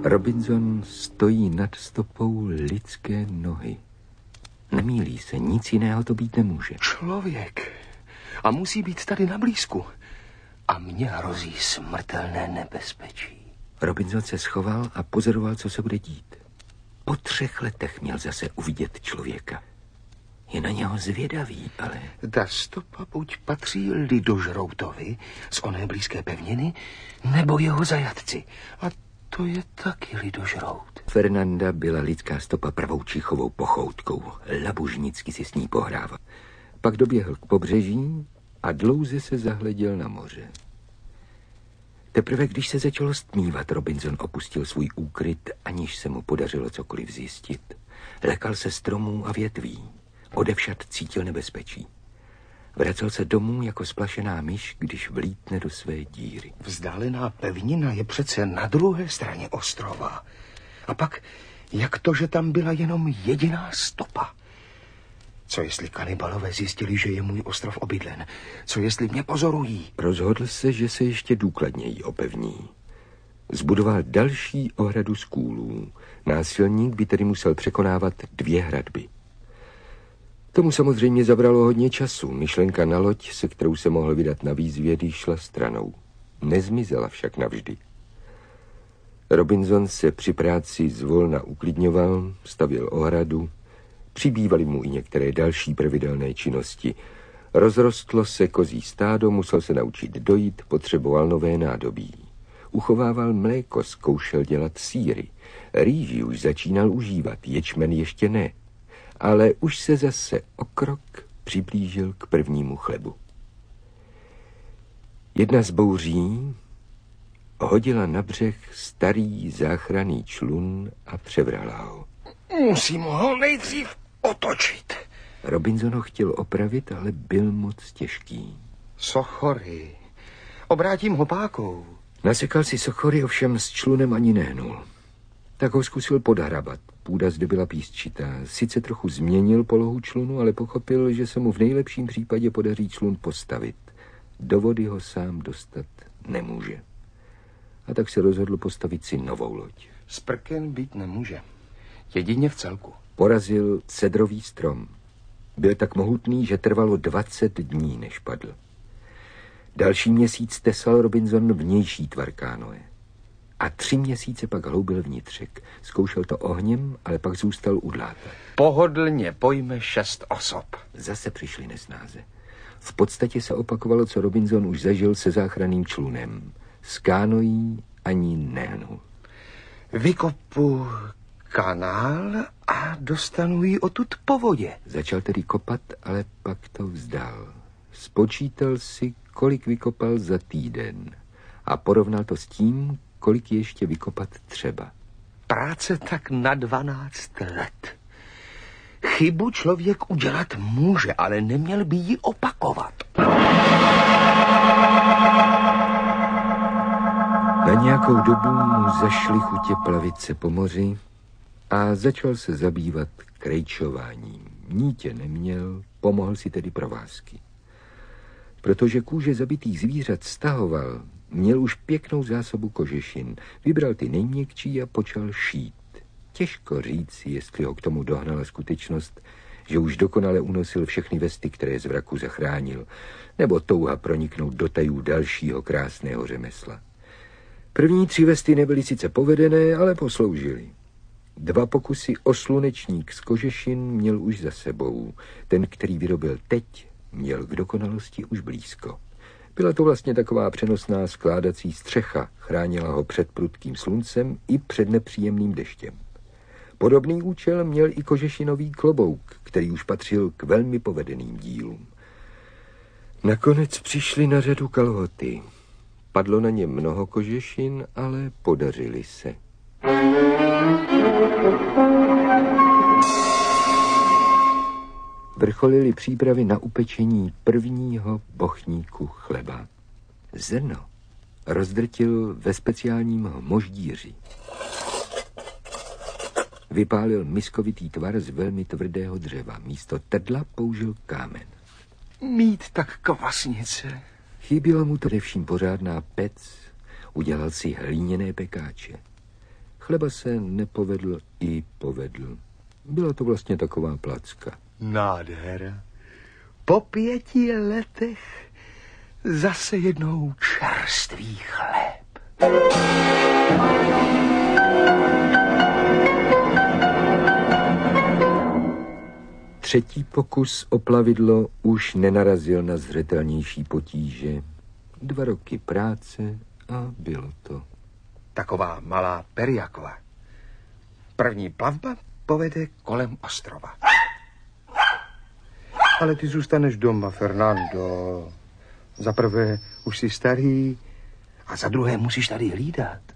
Robinson stojí nad stopou lidské nohy. Nemýlí se, nic jiného to být nemůže. Člověk. A musí být tady na blízku. A mně hrozí smrtelné nebezpečí. Robinson se schoval a pozoroval, co se bude dít. Po 3 letech měl zase uvidět člověka. Je na něho zvědavý, ale... Ta stopa buď patří lidožroutovi z oné blízké pevniny, nebo jeho zajatci. A to je taky lidožrout. Fernanda byla lidská stopa prvoučichovou pochoutkou. Labužnicky si s ní pohrával. Pak doběhl k pobřeží a dlouze se zahleděl na moře. Teprve, když se začalo stmívat, Robinson opustil svůj úkryt, aniž se mu podařilo cokoliv zjistit. Lekal se stromů a větví. Odevšad cítil nebezpečí. Vracel se domů jako splašená myš, když vlítne do své díry. Vzdálená pevnina je přece na druhé straně ostrova. A pak, jak to, že tam byla jenom jediná stopa? Co jestli kanibalové zjistili, že je můj ostrov obydlen? Co jestli mě pozorují? Rozhodl se, že se ještě důkladněji opevní. Zbudoval další ohradu z kůlů. Násilník by tedy musel překonávat 2 hradby. Tomu samozřejmě zabralo hodně času. Myšlenka na loď, se kterou se mohl vydat na výzvědy, šla stranou. Nezmizela však navždy. Robinson se při práci zvolna uklidňoval, stavěl ohradu, přibývaly mu i některé další pravidelné činnosti. Rozrostlo se kozí stádo, musel se naučit dojít, potřeboval nové nádobí. Uchovával mléko, zkoušel dělat sýry. Rýži už začínal užívat, ječmen ještě ne. Ale už se zase o krok přiblížil k prvnímu chlebu. Jedna z bouří hodila na břeh starý záchranný člun a převrala ho. Musím ho nejdřív otočit. Robinson ho chtěl opravit, ale byl moc těžký. Sochory. Obrátím ho pákou. Nasekal si sochory, ovšem s člunem ani nehnul. Tak ho zkusil podhrabat. Půda zde byla písčitá. Sice trochu změnil polohu člunu, ale pochopil, že se mu v nejlepším případě podaří člun postavit. Do vody ho sám dostat nemůže. A tak se rozhodl postavit si novou loď. Sprken být nemůže. Jedině v celku. Porazil cedrový strom. Byl tak mohutný, že trvalo 20 dní, než padl. Další měsíc tesal Robinson vnější tvar kánoe. A 3 měsíce pak hloubil vnitřek. Zkoušel to ohněm, ale pak zůstal u dláta. Pohodlně pojme 6 osob. Zase přišli nesnáze. V podstatě se opakovalo, co Robinson už zažil se záchranným člunem. S kánoí ani nehnul. Vykopu kanál a dostanu ji odtud po vodě. Začal tedy kopat, ale pak to vzdal. Spočítal si, kolik vykopal za týden a porovnal to s tím, kolik ještě vykopat třeba. Práce tak na 12 let. Chybu člověk udělat může, ale neměl by ji opakovat. Na nějakou dobu mu zašly chutě plavit se po moři a začal se zabývat krejčováním. Nítě neměl, pomohl si tedy provázky. Protože kůže zabitých zvířat stahoval, měl už pěknou zásobu kožešin. Vybral ty nejměkčí a počal šít. Těžko říct, jestli ho k tomu dohnala skutečnost, že už dokonale unosil všechny vesty, které z vraku zachránil, nebo touha proniknout do tajů dalšího krásného řemesla. První 3 vesty nebyly sice povedené, ale posloužily. 2 pokusy o slunečník z kožešin měl už za sebou. Ten, který vyrobil teď, měl k dokonalosti už blízko. Byla to vlastně taková přenosná skládací střecha, chránila ho před prudkým sluncem i před nepříjemným deštěm. Podobný účel měl i kožešinový klobouk, který už patřil k velmi povedeným dílům. Nakonec přišly na řadu kalhoty. Padlo na ně mnoho kožešin, ale podařily se. Vrcholily přípravy na upečení prvního bochníku chleba. Zrno rozdrtil ve speciálním moždíři. Vypálil miskovitý tvar z velmi tvrdého dřeva. Místo trdla použil kámen. Mít tak kvasnice. Chybělo mu především pořádná pec. Udělal si hlíněné pekáče. chleba se nepovedl i povedl. Byla to vlastně taková placka. Nádhera. Po 5 letech zase jednou čerstvý chléb. Třetí pokus o plavidlo už nenarazil na zřetelnější potíže. 2 roky práce a bylo to. Taková malá Periakova. První plavba povede kolem ostrova. Ale ty zůstaneš doma, Fernando. Za prvé už jsi starý a za druhé musíš tady hlídat.